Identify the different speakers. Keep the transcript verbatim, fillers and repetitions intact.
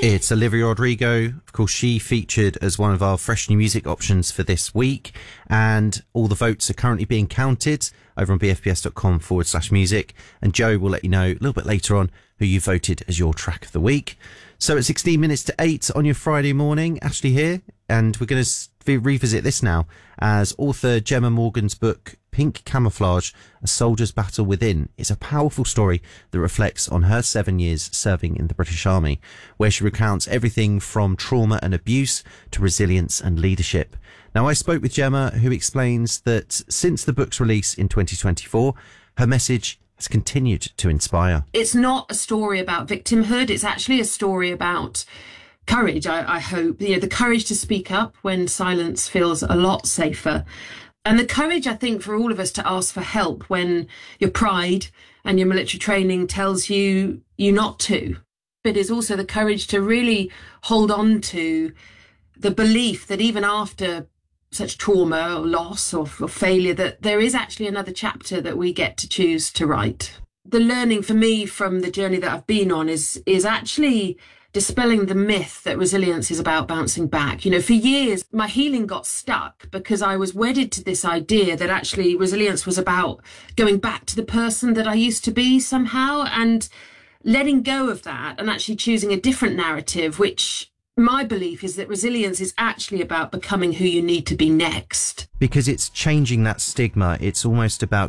Speaker 1: It's Olivia Rodrigo. Of course, she featured as one of our fresh new music options for this week, and all the votes are currently being counted over on bfbs.com forward slash music, and Joe will let you know a little bit later on who you voted as your track of the week. So at sixteen minutes to eight on your Friday morning, Ashley here, and we're going to revisit this now as author Gemma Morgan's book Pink Camouflage, A Soldier's Battle Within is a powerful story that reflects on her seven years serving in the British Army, where she recounts everything from trauma and abuse to resilience and leadership. Now, I spoke with Gemma, who explains that since the book's release in twenty twenty-four, her message has continued to inspire.
Speaker 2: It's not a story about victimhood. It's actually a story about courage, I, I hope. You know, the courage to speak up when silence feels a lot safer. And the courage, I think, for all of us to ask for help when your pride and your military training tells you you not to. But it's also the courage to really hold on to the belief that even after such trauma or loss or, or failure, that there is actually another chapter that we get to choose to write. The learning for me from the journey that I've been on is is actually dispelling the myth that resilience is about bouncing back. You know, for years, my healing got stuck because I was wedded to this idea that actually resilience was about going back to the person that I used to be somehow, and letting go of that and actually choosing a different narrative, which my belief is that resilience is actually about becoming who you need to be next.
Speaker 1: Because it's changing that stigma. It's almost about